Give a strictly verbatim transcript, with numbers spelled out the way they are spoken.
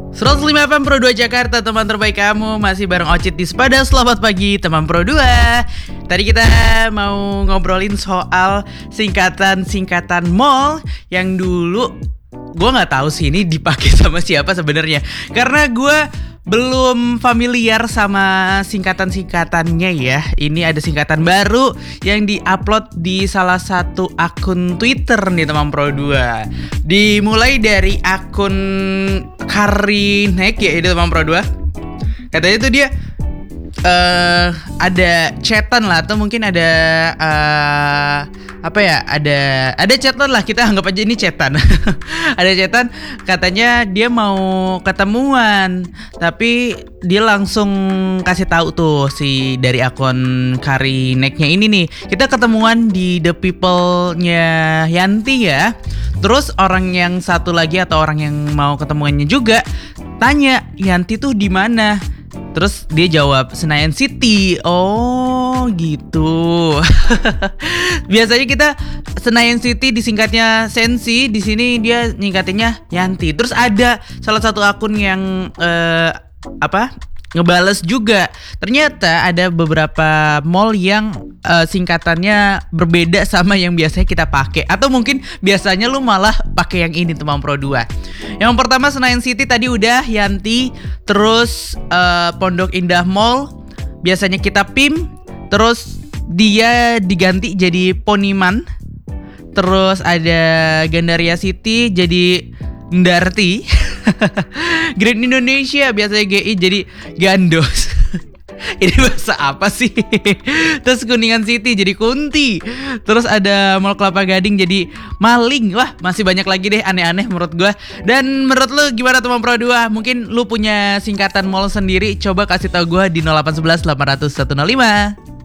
seratus lima F M Pro dua Jakarta, teman terbaik kamu. Masih bareng Ocit di Sepada. Selamat pagi teman Pro dua. Tadi kita mau ngobrolin soal singkatan-singkatan mall yang dulu gue gak tahu sih ini dipakai sama siapa sebenarnya, karena gue belum familiar sama singkatan-singkatannya ya. Ini ada singkatan baru yang diupload di salah satu akun Twitter nih teman Pro dua. Dimulai dari akun Karinek ya ini teman Pro dua. Katanya tuh dia uh, ada chatan lah, atau mungkin ada uh, apa ya, ada ada chatan lah, kita anggap aja ini chatan. Ada chatan, katanya dia mau ketemuan, tapi dia langsung kasih tahu tuh si dari akun Karineknya ini nih, kita ketemuan di The People-nya Yanti ya. Terus orang yang satu lagi atau orang yang mau ketemuannya juga tanya, Yanti tuh di mana? Terus dia jawab Senayan City. Oh gitu. Biasanya kita Senayan City disingkatnya Sensi, di sini dia nyingkatinnya Yanti. Terus ada salah satu akun yang uh, apa? ngebales juga. Ternyata ada beberapa mall yang uh, singkatannya berbeda sama yang biasanya kita pakai, atau mungkin biasanya lu malah pakai yang ini teman Pro dua. Yang pertama Senayan City tadi udah, Yanti. Terus uh, Pondok Indah Mall biasanya kita P I M. Terus dia diganti jadi Poniman. Terus ada Gandaria City jadi Ndarti. Grand Indonesia biasanya G I jadi Gandos. Ini bahasa apa sih? Terus Kuningan City jadi Kunti. Terus ada Mall Kelapa Gading jadi Maling. Wah, masih banyak lagi deh aneh-aneh menurut gue. Dan menurut lu gimana teman Pro dua? Mungkin lu punya singkatan mall sendiri? Coba kasih tahu gue di nol delapan satu satu delapan nol nol satu nol lima.